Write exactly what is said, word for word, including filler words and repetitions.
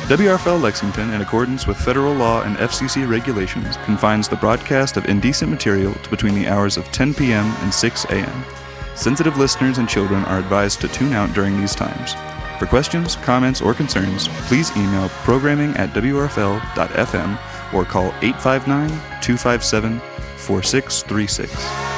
W R F L Lexington, in accordance with federal law and F C C regulations, confines the broadcast of indecent material to between the hours of ten p.m. and six a.m. Sensitive listeners and children are advised to tune out during these times. For questions, comments, or concerns, please email programming at w r f l dot f m or call eight five nine, two five seven, four six three six.